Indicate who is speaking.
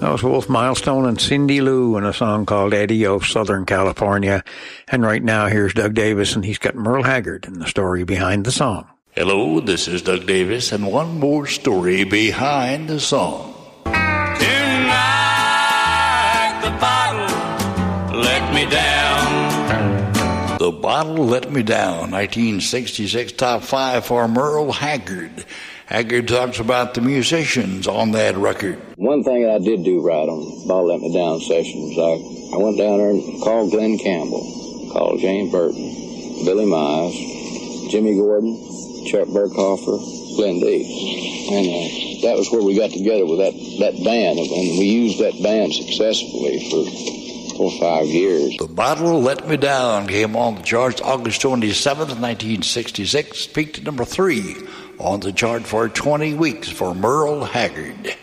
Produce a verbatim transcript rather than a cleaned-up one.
Speaker 1: That was Wolf Milestone and Cindy Lou in a song called Eddie of Southern California. And right now, here's Doug Davis, and he's got Merle Haggard and the story behind the song.
Speaker 2: Hello, this is Doug Davis, and one more story behind the song. Tonight, the bottle let me down. The Bottle Let Me Down, nineteen sixty-six top five for Merle Haggard. Haggard talks about the musicians on that record.
Speaker 3: One thing I did do right on Bottle Let Me Down sessions, I, I went down there and called Glenn Campbell, called James Burton, Billy Mize, Jimmy Gordon, Chuck Berghofer, Glenn Dees. And uh, that was where we got together with that, that band, and we used that band successfully for four or five years.
Speaker 2: The Bottle Let Me Down came on the charts August twenty-seventh, nineteen sixty-six, peaked at number three on the chart for twenty weeks for Merle Haggard.